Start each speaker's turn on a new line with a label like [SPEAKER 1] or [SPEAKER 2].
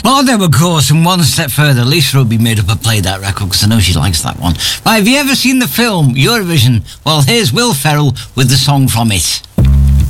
[SPEAKER 1] Well, there we go. And one step further, Lisa Ruby made up a play that record because I know she likes that one. Right, have you ever seen the film Eurovision? Well, here's Will Ferrell with the song from it.